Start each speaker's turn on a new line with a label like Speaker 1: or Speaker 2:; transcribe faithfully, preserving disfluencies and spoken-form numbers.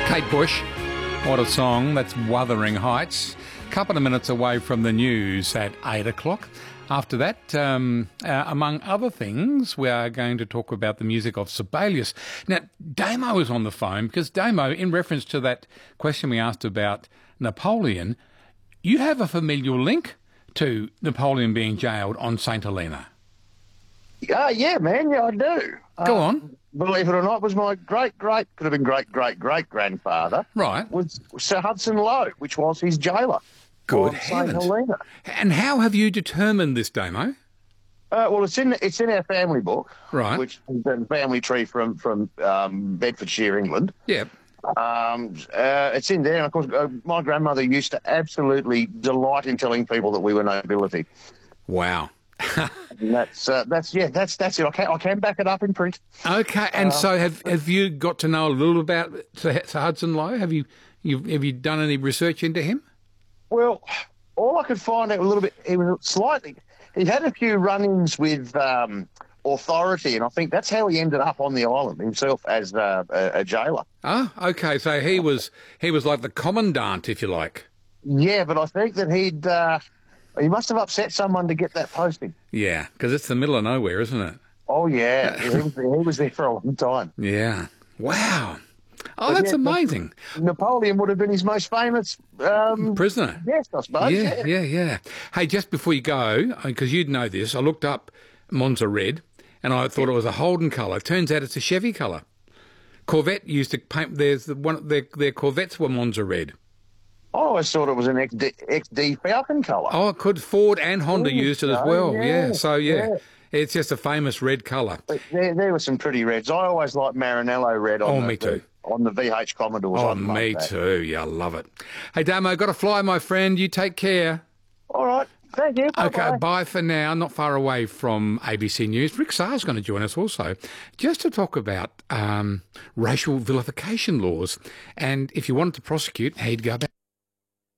Speaker 1: Kate Bush, what a song. That's Wuthering Heights. A couple of minutes away from the news at eight o'clock. After that, um, uh, among other things, we are going to talk about the music of Sibelius. Now, Damo is on the phone because, Damo, in reference to that question we asked about Napoleon, you have a familial link to Napoleon being jailed on Saint Helena.
Speaker 2: Uh, yeah, man, yeah, I do.
Speaker 1: Go
Speaker 2: uh,
Speaker 1: on.
Speaker 2: Believe it or not, was my great, great, could have been great, great, great grandfather.
Speaker 1: Right.
Speaker 2: Was Sir Hudson Lowe, which was his jailer.
Speaker 1: Good
Speaker 2: on
Speaker 1: heavens.
Speaker 2: Saint Helena.
Speaker 1: And how have you determined this, Damo?
Speaker 2: Uh, well, it's in it's in our family book,
Speaker 1: Right.
Speaker 2: which is a family tree from from um, Bedfordshire, England.
Speaker 1: Yep.
Speaker 2: Um, uh, it's in there, and of course, uh, my grandmother used to absolutely delight in telling people that we were nobility.
Speaker 1: Wow.
Speaker 2: And that's uh, that's yeah, that's that's it. I can I can back it up in print.
Speaker 1: Okay, and so have have you got to know a little about Sir Sir Hudson Lowe? Have you you have you done any research into him?
Speaker 2: Well, all I could find out a little bit, he was slightly, he had a few run-ins with um, authority, and I think that's how he ended up on the island himself as uh, a, a jailer.
Speaker 1: Ah, okay, so he was he was like the commandant, if you like.
Speaker 2: Yeah, but I think that he'd, uh, he must have upset someone to get that posting.
Speaker 1: Yeah, because it's the middle of nowhere, isn't it?
Speaker 2: Oh, yeah, he, was, he was there for a long time.
Speaker 1: Yeah. Wow. Oh,
Speaker 2: But
Speaker 1: that's
Speaker 2: yeah,
Speaker 1: amazing.
Speaker 2: Napoleon would have been his most famous um,
Speaker 1: Prisoner.
Speaker 2: Yes, I suppose.
Speaker 1: Yeah, yeah, yeah. Hey, just before you go, because you'd know this, I looked up Monza Red, and I thought it was a Holden colour. Turns out it's a Chevy colour. Corvette used to paint. There's the one. Their their Corvettes were Monza Red.
Speaker 2: Oh, I always thought it was an X D, X D Falcon colour.
Speaker 1: Oh, it could Ford and Honda
Speaker 2: Yeah,
Speaker 1: used it as
Speaker 2: so,
Speaker 1: well.
Speaker 2: yeah,
Speaker 1: Yeah, so yeah.
Speaker 2: yeah.
Speaker 1: It's just a famous red colour.
Speaker 2: But there, there were some pretty reds. I always liked Marinello red on,
Speaker 1: Oh,
Speaker 2: the,
Speaker 1: me too.
Speaker 2: the, on the V H Commodores.
Speaker 1: Oh,
Speaker 2: I loved
Speaker 1: me
Speaker 2: that.
Speaker 1: too. Yeah, I love it. Hey, Damo, got to fly, my friend. You take care.
Speaker 2: All right. Thank you.
Speaker 1: Okay,
Speaker 2: Bye-bye.
Speaker 1: bye for now. Not far away from A B C News. Rick Saar's going to join us also, just to talk about um, racial vilification laws. And if you wanted to prosecute, how you'd go about